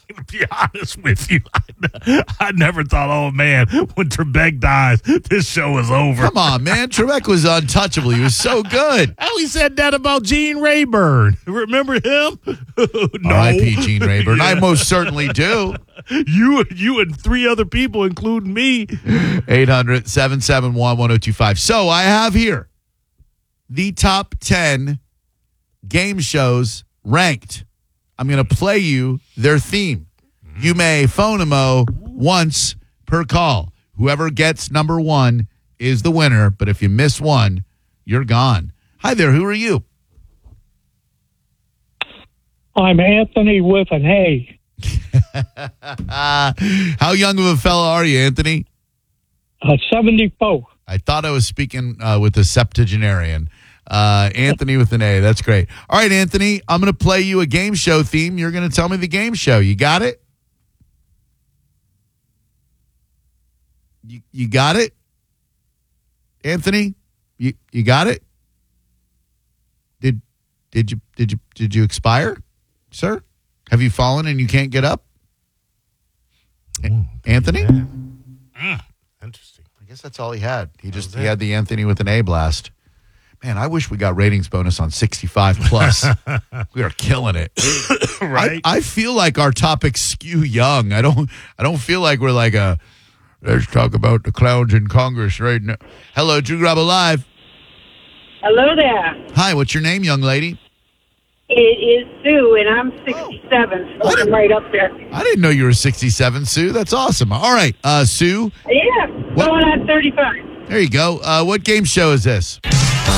to be honest with you, I never thought, oh, man, when Trebek dies, this show is over. Come on, man. Trebek was untouchable. He was so good. How he said that about Gene Rayburn. Remember him? No. R.I.P. Gene Rayburn. Yeah. I most certainly do. You and three other people, including me. 800-771-1025. So I have here the top 10 game shows ranked. I'm going to play you their theme. You may phone them once per call. Whoever gets number one is the winner, but if you miss one, you're gone. Hi there, who are you? I'm Anthony with an A. How young of a fella are you, Anthony? 74. I thought I was speaking with a septuagenarian. Anthony with an A. That's great. All right, Anthony, I'm going to play you a game show theme. You're going to tell me the game show. You got it? You got it? Anthony? You got it? Did you expire, sir? Have you fallen and you can't get up? Anthony? Interesting. I guess that's all he had. He had the Anthony with an A blast. Man, I wish we got ratings bonus on 65 plus. We are killing it. Right? I feel like our topics skew young. I don't feel like we're like let's talk about the clowns in Congress right now. Hello, Drew Grabo Live. Hello there. Hi, what's your name, young lady? It is Sue, and I'm 67, so I'm right up there. I didn't know you were 67, Sue. That's awesome. All right, Sue. Yeah, What? going on 35. There you go. What game show is this?